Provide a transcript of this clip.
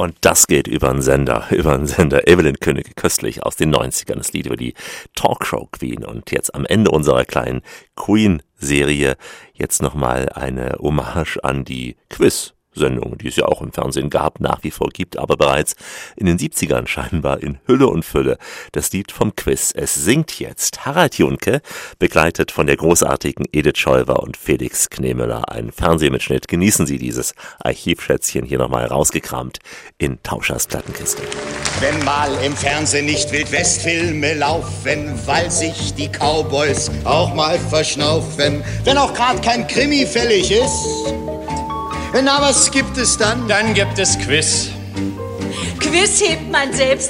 Und das geht über einen Sender. Evelyn Künneke, köstlich aus den 90ern. Das Lied über die Talkshow Queen. Und jetzt am Ende unserer kleinen Queen-Serie jetzt nochmal eine Hommage an die Quiz-Sendung, die es ja auch im Fernsehen gab, nach wie vor gibt, aber bereits in den 70ern scheinbar in Hülle und Fülle. Das Lied vom Quiz. Es singt jetzt Harald Junke, begleitet von der großartigen Edith Schollwer und Felix Knemüller. Ein Fernsehmitschnitt. Genießen Sie dieses Archivschätzchen hier nochmal rausgekramt in Tauschers Plattenkiste. Wenn mal im Fernsehen nicht Wildwestfilme laufen, weil sich die Cowboys auch mal verschnaufen, wenn auch gerade kein Krimi fällig ist. Na, was gibt es dann? Dann gibt es Quiz. Quiz hebt man selbst